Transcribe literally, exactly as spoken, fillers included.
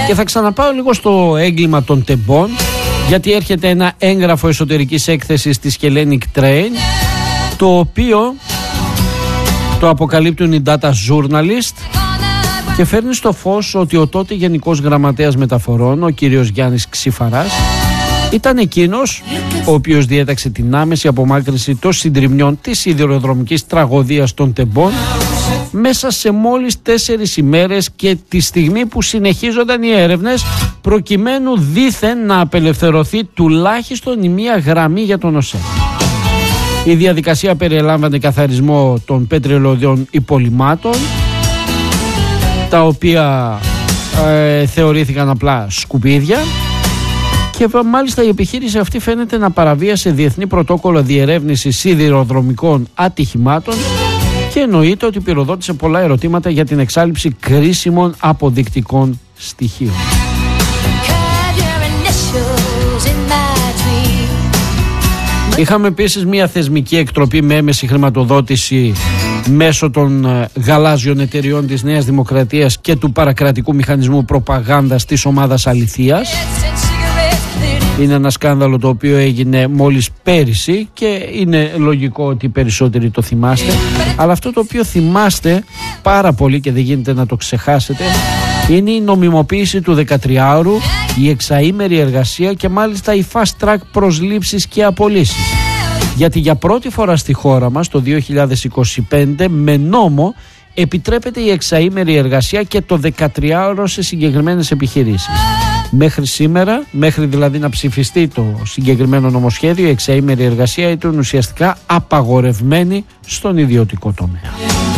Και θα ξαναπάω λίγο στο έγκλημα των τεμπών, γιατί έρχεται ένα έγγραφο εσωτερικής έκθεσης της Hellenic Train, το οποίο το αποκαλύπτουν οι data journalist και φέρνει στο φως ότι ο τότε Γενικός Γραμματέας Μεταφορών, ο κύριος Γιάννης Ξήφαρας, ήταν εκείνος ο οποίος διέταξε την άμεση απομάκρυνση των συντριμμιών της σιδηροδρομικής τραγωδίας των τεμπών μέσα σε μόλις τέσσερις ημέρες και τη στιγμή που συνεχίζονταν οι έρευνες προκειμένου δήθεν να απελευθερωθεί τουλάχιστον η μία γραμμή για τον ΟΣΕ. Η διαδικασία περιέλαμβανε καθαρισμό των πετρελαιωδών υπολειμμάτων, τα οποία ε, θεωρήθηκαν απλά σκουπίδια, και μάλιστα η επιχείρηση αυτή φαίνεται να παραβίασε διεθνή πρωτόκολλο διερεύνησης σιδηροδρομικών ατυχημάτων και εννοείται ότι πυροδότησε πολλά ερωτήματα για την εξάλειψη κρίσιμων αποδεικτικών στοιχείων. Είχαμε επίσης μια θεσμική εκτροπή με έμεση χρηματοδότηση μέσω των γαλάζιων εταιριών της Νέας Δημοκρατίας και του παρακρατικού μηχανισμού προπαγάνδας της ομάδας Αληθείας. Είναι ένα σκάνδαλο το οποίο έγινε μόλις πέρυσι και είναι λογικό ότι οι περισσότεροι το θυμάστε. Αλλά αυτό το οποίο θυμάστε πάρα πολύ και δεν γίνεται να το ξεχάσετε είναι η νομιμοποίηση του δεκατριάωρου, η εξαήμερη εργασία και μάλιστα η fast track προσλήψεις και απολύσεις. Γιατί για πρώτη φορά στη χώρα μας το δύο χιλιάδες είκοσι πέντε με νόμο επιτρέπεται η εξαήμερη εργασία και το δεκατριάωρο σε συγκεκριμένες επιχειρήσεις. Μέχρι σήμερα, μέχρι δηλαδή να ψηφιστεί το συγκεκριμένο νομοσχέδιο, η εξαήμερη εργασία ήταν ουσιαστικά απαγορευμένη στον ιδιωτικό τομέα.